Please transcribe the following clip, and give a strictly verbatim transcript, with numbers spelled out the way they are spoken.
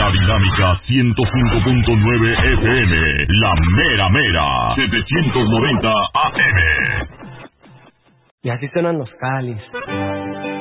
La Dinámica ciento cinco punto nueve F M, La Mera Mera, setecientos noventa A M. Y así suenan los Cáliz.